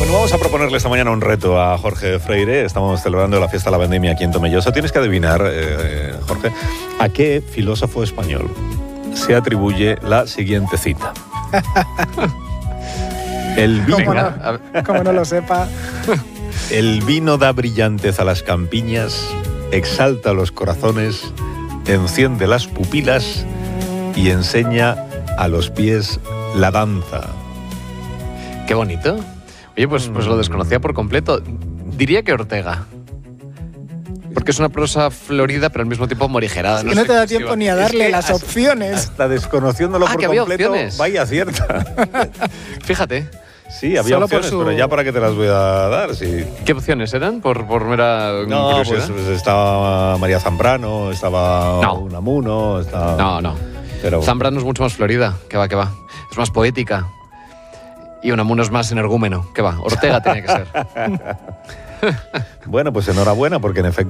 Bueno, vamos a proponerle esta mañana un reto a Jorge Freire. Estamos celebrando la fiesta de la vendimia aquí en Tomelloso. Tienes que adivinar, Jorge, a qué filósofo español se atribuye la siguiente cita. El vino, como no lo sepa. El vino da brillantez a las campiñas, exalta los corazones, enciende las pupilas y enseña a los pies la danza. Qué bonito. Oye, pues lo desconocía por completo. Diría que Ortega. Porque es una prosa florida, pero al mismo tiempo morigerada. Es que no te da tiempo ni a darle las opciones. Hasta desconociéndolo por que había completo, opciones. vaya cierta. Fíjate. Sí, había Solo opciones, por su- pero ya para qué te las voy a dar. Sí. ¿Qué opciones eran? Por mera No, curiosidad. pues estaba María Zambrano, estaba No. Unamuno, estaba... No. Pero... Zambrano es mucho más florida. Que va. Es más poética. Y Unamuno es más energúmeno. Que va. Ortega tenía que ser. Bueno, pues enhorabuena, porque en efecto